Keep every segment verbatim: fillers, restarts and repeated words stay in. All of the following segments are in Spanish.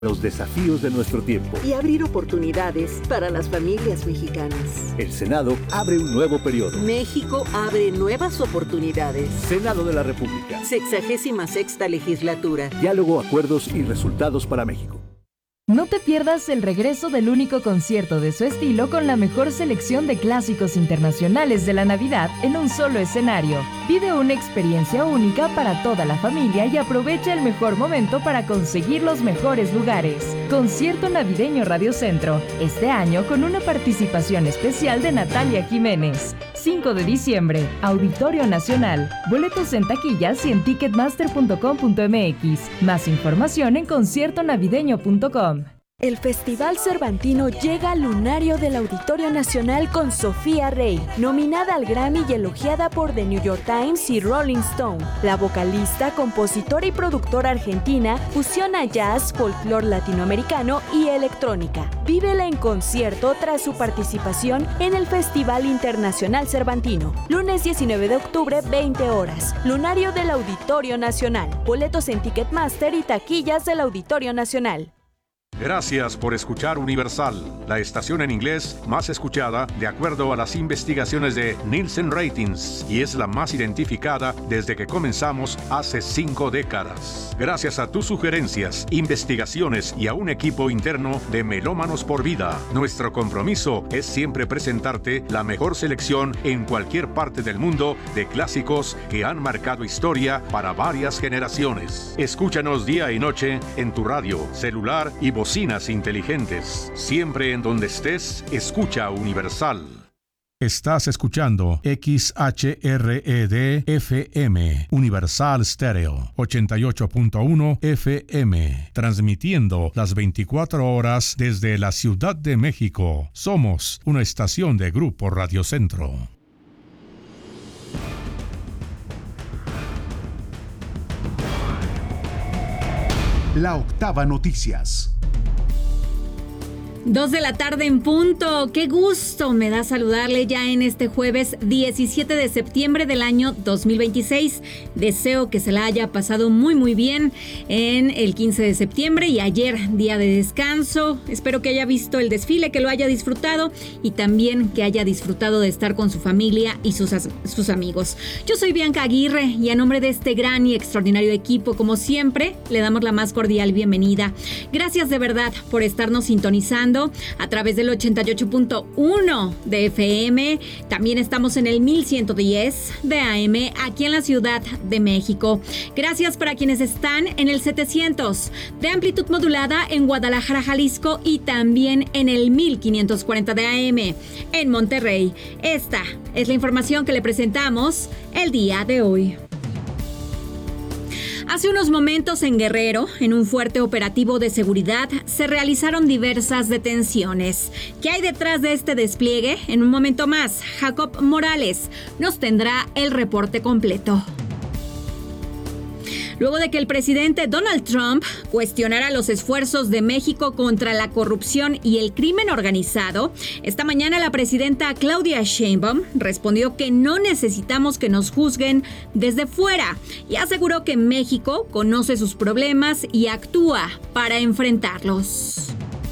los desafíos de nuestro tiempo y abrir oportunidades para las familias mexicanas. El Senado abre un nuevo periodo. México abre nuevas oportunidades. Senado de la República. Sexagésima sexta legislatura. Diálogo, acuerdos y resultados para México. No te pierdas el regreso del único concierto de su estilo con la mejor selección de clásicos internacionales de la Navidad en un solo escenario. Vive una experiencia única para toda la familia y aprovecha el mejor momento para conseguir los mejores lugares. Concierto Navideño Radio Centro, este año con una participación especial de Natalia Jiménez. cinco de diciembre, Auditorio Nacional. Boletos en taquillas y en ticketmaster punto com punto m x. Más información en concierto navideño punto com. El Festival Cervantino llega al lunario del Auditorio Nacional con Sofía Rey, nominada al Grammy y elogiada por The New York Times y Rolling Stone. La vocalista, compositora y productora argentina fusiona jazz, folclore latinoamericano y electrónica. Vívela en concierto tras su participación en el Festival Internacional Cervantino. Lunes diecinueve de octubre, veinte horas. Lunario del Auditorio Nacional. Boletos en Ticketmaster y taquillas del Auditorio Nacional. Gracias por escuchar Universal, la estación en inglés más escuchada de acuerdo a las investigaciones de Nielsen Ratings y es la más identificada desde que comenzamos hace cinco décadas. Gracias a tus sugerencias, investigaciones y a un equipo interno de Melómanos por Vida, nuestro compromiso es siempre presentarte la mejor selección en cualquier parte del mundo de clásicos que han marcado historia para varias generaciones. Escúchanos día y noche en tu radio, celular y bocinas inteligentes. Siempre en donde estés, escucha Universal. Estás escuchando X H R E D F M, Universal Stereo, ochenta y ocho punto uno F M, transmitiendo las veinticuatro horas desde la Ciudad de México. Somos una estación de Grupo Radio Centro. La Octava Noticias. Dos de la tarde en punto. Qué gusto me da saludarle ya en este jueves diecisiete de septiembre del año dos mil veintiséis. Deseo que se la haya pasado muy muy bien en el quince de septiembre y ayer, día de descanso. Espero que haya visto el desfile, que lo haya disfrutado y también que haya disfrutado de estar con su familia y sus, sus amigos. Yo soy Bianca Aguirre y a nombre de este gran y extraordinario equipo, como siempre, le damos la más cordial bienvenida. Gracias de verdad por estarnos sintonizando a través del ochenta y ocho punto uno de F M. También estamos en el mil ciento diez de A M aquí en la Ciudad de México. Gracias para quienes están en el setecientos de amplitud modulada en Guadalajara, Jalisco y también en el mil quinientos cuarenta de A M en Monterrey. Esta es la información que le presentamos el día de hoy. Hace unos momentos en Guerrero, en un fuerte operativo de seguridad, se realizaron diversas detenciones. ¿Qué hay detrás de este despliegue? En un momento más, Jacob Morales nos tendrá el reporte completo. Luego de que el presidente Donald Trump cuestionara los esfuerzos de México contra la corrupción y el crimen organizado, esta mañana la presidenta Claudia Sheinbaum respondió que no necesitamos que nos juzguen desde fuera y aseguró que México conoce sus problemas y actúa para enfrentarlos.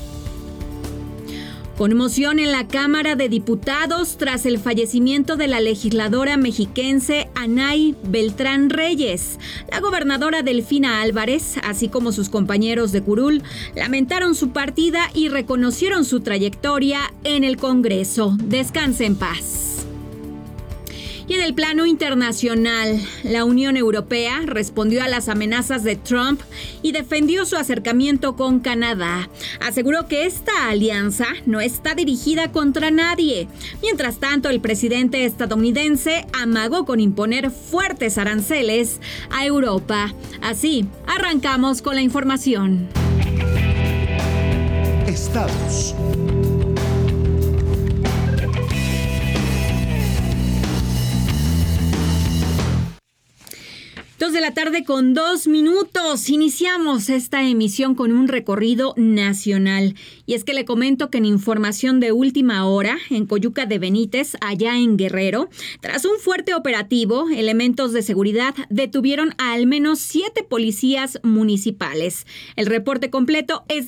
Conmoción en la Cámara de Diputados tras el fallecimiento de la legisladora mexiquense Anay Beltrán Reyes. La gobernadora Delfina Álvarez, así como sus compañeros de curul, lamentaron su partida y reconocieron su trayectoria en el Congreso. Descanse en paz. Y en el plano internacional, la Unión Europea respondió a las amenazas de Trump y defendió su acercamiento con Canadá. Aseguró que esta alianza no está dirigida contra nadie. Mientras tanto, el presidente estadounidense amagó con imponer fuertes aranceles a Europa. Así, arrancamos con la información. Estados. Dos de la tarde con dos minutos. Iniciamos esta emisión con un recorrido nacional. Y es que le comento que en información de última hora, en Coyuca de Benítez, allá en Guerrero, tras un fuerte operativo, elementos de seguridad detuvieron a al menos siete policías municipales. El reporte completo es